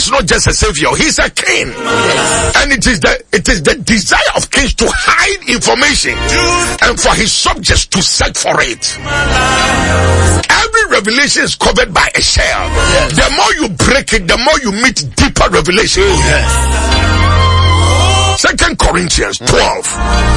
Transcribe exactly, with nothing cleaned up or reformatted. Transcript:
is not just a savior, he's a king. And it is the it is the desire of kings to hide information and for his subjects to search for it. Every revelation is covered by a shell. Yes. The more you break it, the more you meet deeper revelation. Yes. Second Corinthians twelve.